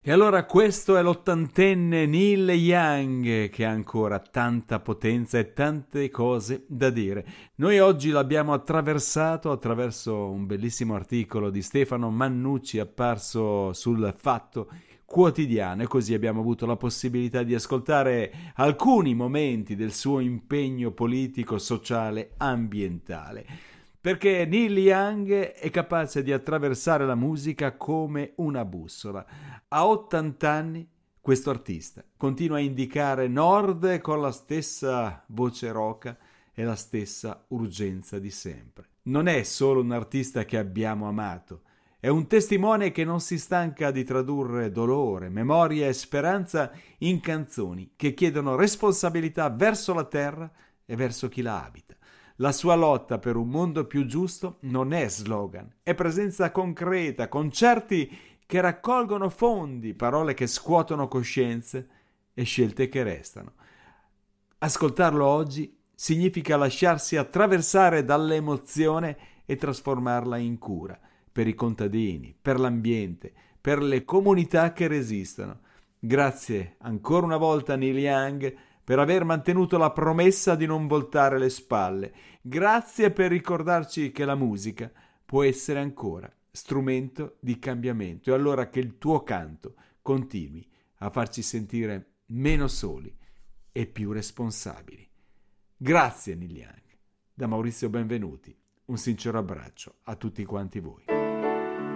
E allora questo è l'ottantenne Neil Young, che ha ancora tanta potenza e tante cose da dire. Noi oggi l'abbiamo attraversato attraverso un bellissimo articolo di Stefano Mannucci apparso sul Fatto Quotidiano, e così abbiamo avuto la possibilità di ascoltare alcuni momenti del suo impegno politico, sociale, ambientale. Perché Neil Young è capace di attraversare la musica come una bussola. A 80 anni questo artista continua a indicare nord con la stessa voce roca e la stessa urgenza di sempre. Non è solo un artista che abbiamo amato, è un testimone che non si stanca di tradurre dolore, memoria e speranza in canzoni che chiedono responsabilità verso la terra e verso chi la abita. La sua lotta per un mondo più giusto non è slogan, è presenza concreta, concerti che raccolgono fondi, parole che scuotono coscienze e scelte che restano. Ascoltarlo oggi significa lasciarsi attraversare dall'emozione e trasformarla in cura per i contadini, per l'ambiente, per le comunità che resistono. Grazie ancora una volta a Neil Young per aver mantenuto la promessa di non voltare le spalle. Grazie per ricordarci che la musica può essere ancora strumento di cambiamento, e allora che il tuo canto continui a farci sentire meno soli e più responsabili. Grazie Neil Young. Da Maurizio Benvenuti, un sincero abbraccio a tutti quanti voi.